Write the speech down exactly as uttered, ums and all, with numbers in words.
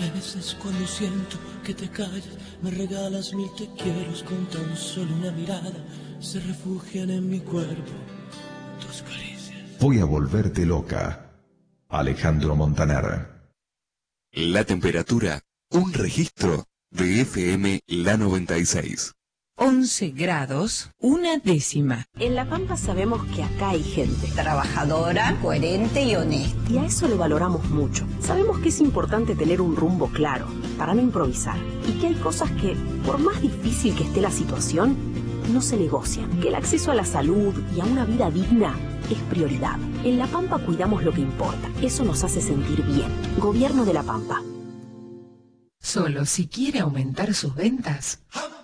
A veces cuando siento que te callas, me regalas mil te quieros con tan solo una mirada. Se refugian en mi cuerpo tus caricias. Voy a volverte loca. Alejandro Montaner. La temperatura, un registro de F M La noventa y seis. once grados, una décima. En La Pampa sabemos que acá hay gente trabajadora, coherente y honesta. Y a eso lo valoramos mucho. Sabemos que es importante tener un rumbo claro, para no improvisar. Y que hay cosas que, por más difícil que esté la situación, no se negocian. Que el acceso a la salud y a una vida digna es prioridad. En La Pampa cuidamos lo que importa. Eso nos hace sentir bien. Gobierno de La Pampa. Solo si quiere aumentar sus ventas,